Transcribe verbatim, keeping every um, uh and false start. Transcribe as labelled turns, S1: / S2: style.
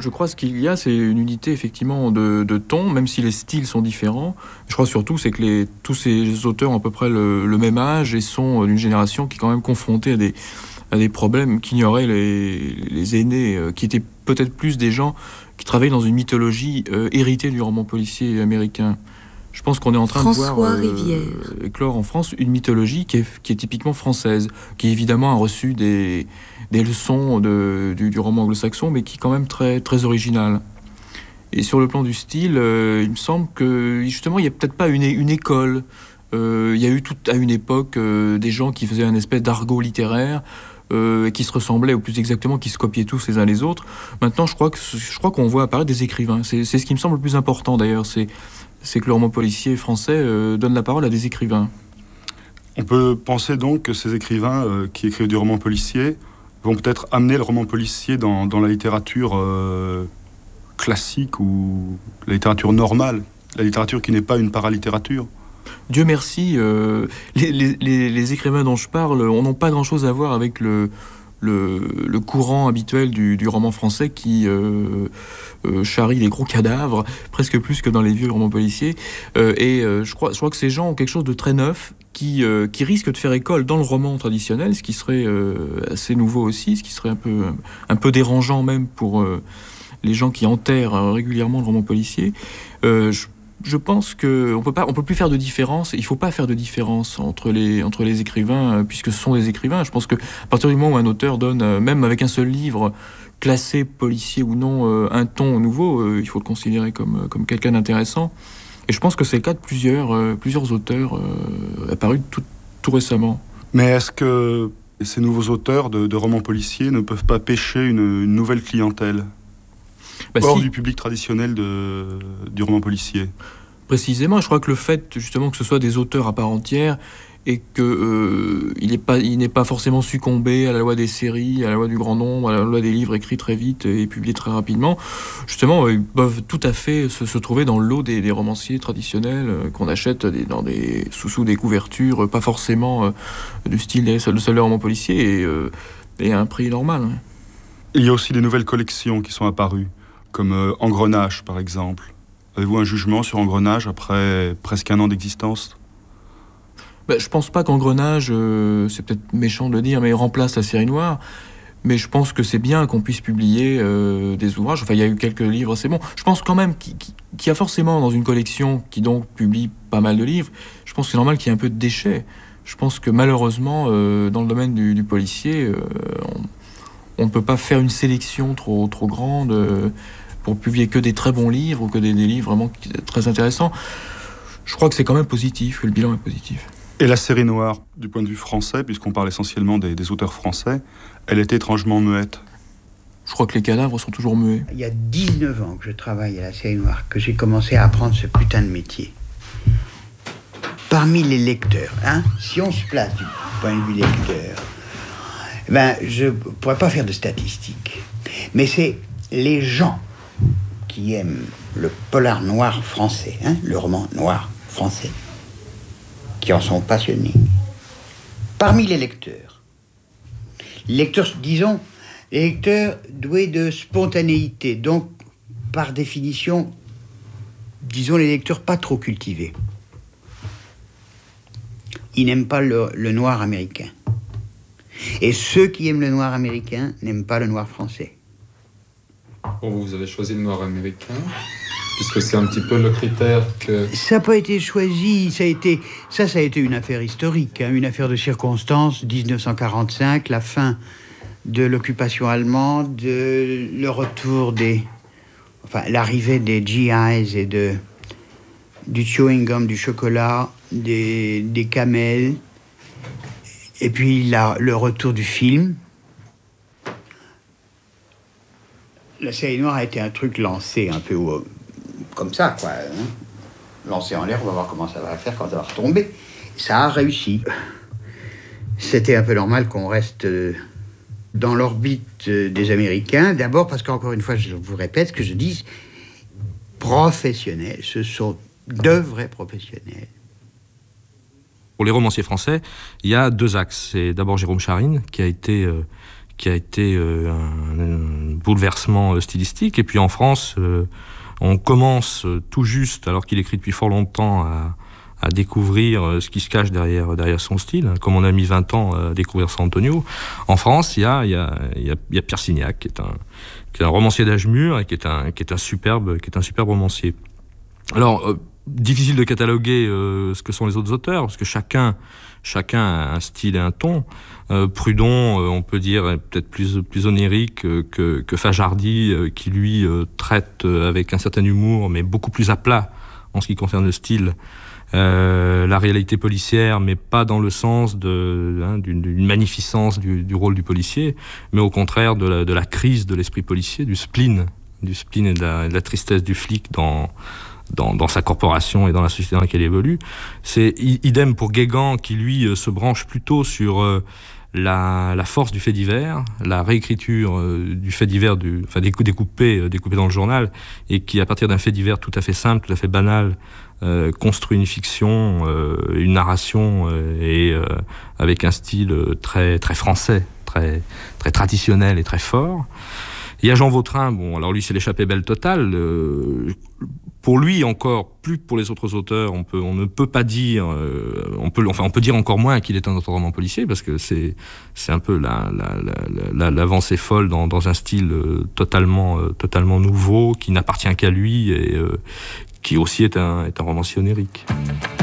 S1: Je crois ce qu'il y a, c'est une unité effectivement de, de ton, même si les styles sont différents. Je crois surtout c'est que les, tous ces auteurs ont à peu près le, le même âge et sont d'une génération qui est quand même confrontée à des, à des problèmes qu'ignoraient les, les aînés, euh, qui étaient peut-être plus des gens qui travaillaient dans une mythologie euh, héritée du roman policier américain. Je pense qu'on est en train
S2: François
S1: de voir
S2: euh,
S1: éclore en France une mythologie qui est, qui est typiquement française, qui évidemment a reçu des, des leçons de, du, du roman anglo-saxon, mais qui est quand même très, très originale. Et sur le plan du style, euh, il me semble que justement, il n'y a peut-être pas une, une école. Euh, il y a eu tout à une époque euh, des gens qui faisaient un espèce d'argot littéraire, euh, qui se ressemblaient, ou plus exactement, qui se copiaient tous les uns les autres. Maintenant, je crois, que, je crois qu'on voit apparaître des écrivains. C'est, c'est ce qui me semble le plus important d'ailleurs, c'est, c'est que le roman policier français euh, donne la parole à des écrivains.
S3: On peut penser donc que ces écrivains euh, qui écrivent du roman policier vont peut-être amener le roman policier dans, dans la littérature euh, classique ou la littérature normale, la littérature qui n'est pas une paralittérature.
S1: Dieu merci, euh, les, les, les écrivains dont je parle, on n'a pas grand-chose à voir avec le, le, le courant habituel du, du roman français qui euh, euh, charrie les gros cadavres, presque plus que dans les vieux romans policiers. Euh, et euh, je, crois, je crois que ces gens ont quelque chose de très neuf qui, euh, qui risque de faire école dans le roman traditionnel, ce qui serait euh, assez nouveau aussi, ce qui serait un peu, un peu dérangeant même pour euh, les gens qui enterrent euh, régulièrement le roman policier. Euh, je, Je pense qu'on peut pas, on peut plus faire de différence. Il faut pas faire de différence entre les entre les écrivains, euh, puisque ce sont des écrivains. Je pense que à partir du moment où un auteur donne, euh, même avec un seul livre, classé policier ou non, euh, un ton nouveau, euh, il faut le considérer comme comme quelqu'un d'intéressant. Et je pense que c'est le cas de plusieurs euh, plusieurs auteurs euh, apparus tout tout récemment.
S3: Mais est-ce que ces nouveaux auteurs de, de romans policiers ne peuvent pas pêcher une, une nouvelle clientèle? Bah hors si. Du public traditionnel de, du roman policier.
S1: Précisément, je crois que le fait justement que ce soit des auteurs à part entière et qu'il euh, n'est pas, il n'est pas forcément succombé à la loi des séries, à la loi du grand nombre, à la loi des livres écrits très vite et publiés très rapidement, justement, ils peuvent tout à fait se, se trouver dans le lot des, des romanciers traditionnels euh, qu'on achète des, dans des, sous, sous des couvertures, pas forcément euh, du style de seul roman policier et, euh, et à un prix normal. Hein.
S3: Il y a aussi des nouvelles collections qui sont apparues, comme euh, Engrenage, par exemple. Avez-vous un jugement sur Engrenage après presque un an d'existence?
S1: Ben, je pense pas qu'Engrenage, euh, c'est peut-être méchant de le dire, mais remplace la série noire. Mais je pense que c'est bien qu'on puisse publier euh, des ouvrages. Enfin, il y a eu quelques livres, c'est bon. Je pense quand même qu'il, qu'il y a forcément dans une collection qui donc publie pas mal de livres, je pense que c'est normal qu'il y ait un peu de déchets. Je pense que malheureusement, euh, dans le domaine du, du policier, euh, on, on ne peut pas faire une sélection trop, trop grande euh, pour publier que des très bons livres ou que des, des livres vraiment très intéressants. Je crois que c'est quand même positif, que le bilan est positif.
S3: Et la série noire, du point de vue français, puisqu'on parle essentiellement des, des auteurs français, elle est étrangement muette.
S1: Je crois que les cadavres sont toujours muets.
S4: Il y a dix-neuf ans que je travaille à la série noire, que j'ai commencé à apprendre ce putain de métier. Parmi les lecteurs, hein, si on se place du point de vue lecteur, ben, je ne pourrais pas faire de statistiques. Mais c'est les gens qui aiment le polar noir français, hein, le roman noir français, qui en sont passionnés. Parmi les lecteurs, les lecteurs, disons, les lecteurs doués de spontanéité, donc, par définition, disons, les lecteurs pas trop cultivés. Ils n'aiment pas le, le noir américain. Et ceux qui aiment le noir américain n'aiment pas le noir français.
S5: Bon, vous avez choisi le noir américain, puisque c'est un petit peu le critère que...
S4: Ça n'a pas été choisi, ça a été, ça, ça a été une affaire historique, hein, une affaire de circonstances, dix-neuf cent quarante-cinq, la fin de l'occupation allemande, de, le retour des... Enfin, l'arrivée des G Is et de, du chewing-gum, du chocolat, des, des camels, et puis la, le retour du film. La série noire a été un truc lancé un peu euh, comme ça, quoi. Hein. Lancé en l'air, on va voir comment ça va faire quand ça va retomber. Ça a réussi. C'était un peu normal qu'on reste euh, dans l'orbite euh, des Américains. D'abord parce qu'encore une fois, je vous répète ce que je dis, professionnels. Ce sont de vrais professionnels.
S6: Pour les romanciers français, il y a deux axes. C'est d'abord Jérôme Charine, qui a été... Euh, qui a été euh, un, un bouleversement stylistique. Et puis en France, euh, on commence tout juste, alors qu'il écrit depuis fort longtemps, à, à découvrir ce qui se cache derrière, derrière son style, comme on a mis vingt ans à découvrir San Antonio. En France, il y a, il y a, il y a, il y a Pierre Signac, qui est un, qui est un romancier d'âge mûr et qui est un, qui est un superbe, qui est un superbe romancier. Alors, euh, difficile de cataloguer euh, ce que sont les autres auteurs, parce que chacun, chacun a un style et un ton. Euh, Prudhon, euh, on peut dire, est peut-être plus, plus onirique euh, que, que Fajardi, euh, qui lui euh, traite euh, avec un certain humour, mais beaucoup plus à plat en ce qui concerne le style, euh, la réalité policière, mais pas dans le sens de, hein, d'une, d'une magnificence du, du rôle du policier, mais au contraire de la, de la crise de l'esprit policier, du spleen, du spleen et de la, de la tristesse du flic dans... Dans, dans sa corporation et dans la société dans laquelle il évolue. C'est idem pour Guégan, qui lui euh, se branche plutôt sur euh, la, la force du fait divers, la réécriture euh, du fait divers, du, enfin découpé, euh, découpé dans le journal, et qui, à partir d'un fait divers tout à fait simple, tout à fait banal, euh, construit une fiction, euh, une narration, euh, et euh, avec un style très, très français, très, très traditionnel et très fort. Il y a Jean Vautrin, bon, alors lui, c'est l'échappée belle totale. Euh, pour lui, encore plus que pour les autres auteurs, on, peut, on ne peut pas dire, euh, on peut, enfin, on peut dire encore moins qu'il est un auteur roman policier, parce que c'est, c'est un peu la, la, la, la, l'avancée folle dans, dans un style euh, totalement, euh, totalement nouveau, qui n'appartient qu'à lui, et euh, qui aussi est un, est un romancier onirique.